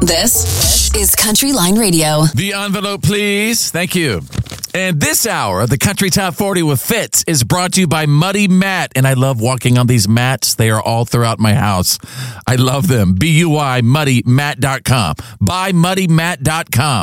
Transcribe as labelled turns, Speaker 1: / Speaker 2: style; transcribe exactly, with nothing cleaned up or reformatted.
Speaker 1: This is Country Line Radio.
Speaker 2: The envelope, please. Thank you. And this hour of the Country Top forty with Fitz is brought to you by Muddy Mat. And I love walking on these mats. They are all throughout my house. I love them. B U I, muddy mat dot com. Buy muddy mat dot com.